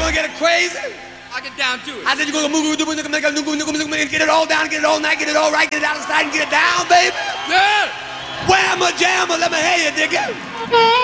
gonna get it crazy? I'll get down to it. I said you're gonna move, get it all down, get it all night, get it all right, get it out of sight and get it down, baby. Yeah. Whamma jamma, let me hear you, dig it.